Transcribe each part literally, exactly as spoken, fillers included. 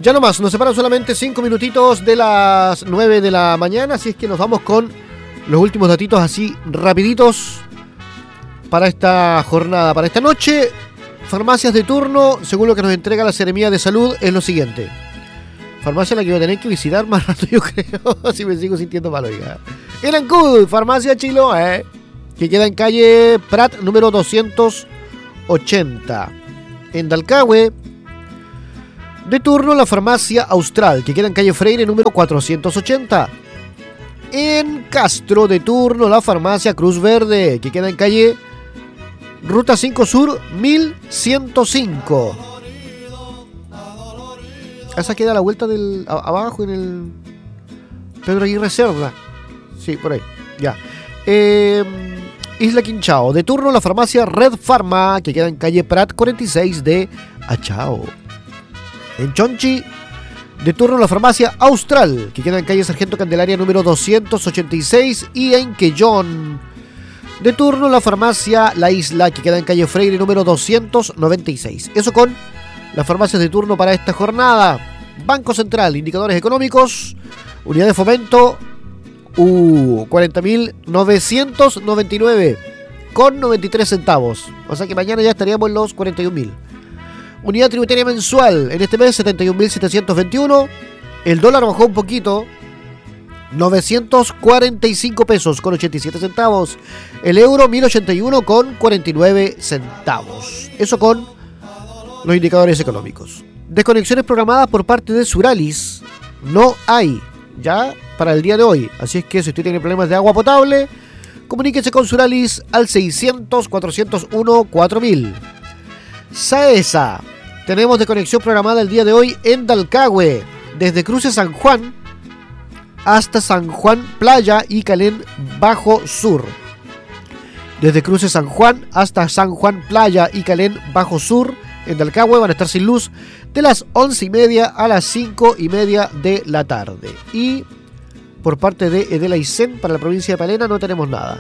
Ya nomás, nos separan solamente cinco minutitos de las nueve de la mañana, así es que nos vamos con los últimos datitos así rapiditos para esta jornada, para esta noche. Farmacias de turno, según lo que nos entrega la Seremía de Salud, es lo siguiente. Farmacia a la que voy a tener que visitar más rato, yo creo, si me sigo sintiendo mal, oiga. En Ancud, Farmacia Chiloé, que queda en calle Prat, número doscientos ochenta. En Dalcahue, de turno la Farmacia Austral, que queda en calle Freire, número cuatrocientos ochenta. En Castro, de turno la Farmacia Cruz Verde, que queda en calle Ruta cinco Sur, mil ciento cinco. Esa queda a la vuelta del... A, abajo en el... Pedro Aguirre Cerda. Sí, por ahí. Ya. Eh, Isla Quinchao. De turno la Farmacia Red Pharma, que queda en calle Prat cuarenta y seis de Achao. En Chonchi, de turno la Farmacia Austral, que queda en calle Sargento Candelaria número doscientos ochenta y seis. Y en Quellón, de turno la Farmacia La Isla, que queda en calle Freire número doscientos noventa y seis. Eso con las farmacias de turno para esta jornada. Banco Central, indicadores económicos, unidad de fomento, uh, cuarenta mil novecientos noventa y nueve con noventa y tres centavos. O sea que mañana ya estaríamos en los cuarenta y un mil. Unidad tributaria mensual, en este mes setenta y un mil setecientos veintiuno. El dólar bajó un poquito, novecientos cuarenta y cinco pesos con ochenta y siete centavos. El euro mil ochenta y uno con cuarenta y nueve centavos. Eso con los indicadores económicos. Desconexiones programadas por parte de Suralis no hay ya para el día de hoy. Así es que si usted tiene problemas de agua potable, comuníquese con Suralis al seiscientos, cuatrocientos uno, cuatro mil. Saesa, tenemos desconexión programada el día de hoy en Dalcahue, desde Cruce San Juan hasta San Juan Playa y Calén Bajo Sur. Desde Cruce San Juan hasta San Juan Playa y Calén Bajo Sur, en Dalcahue, van a estar sin luz de las once y media a las cinco y media de la tarde. Y por parte de Edel Aicén, para la provincia de Palena, no tenemos nada.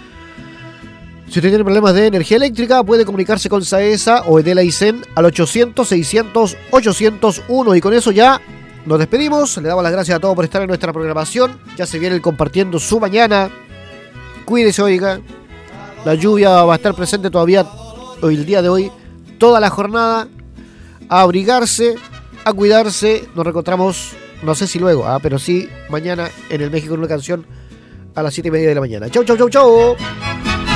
Si usted tiene problemas de energía eléctrica, puede comunicarse con Saesa o Edel Aicén al ochocientos, seiscientos, ochocientos uno. Y con eso ya nos despedimos. Le damos las gracias a todos por estar en nuestra programación. Ya se viene el compartiendo su mañana. Cuídese, oiga. La lluvia va a estar presente todavía hoy, el día de hoy, toda la jornada. A abrigarse, a cuidarse. Nos reencontramos, no sé si luego, ah, pero sí mañana en el México en una canción a las siete y media de la mañana. Chau, chau, chau, chau.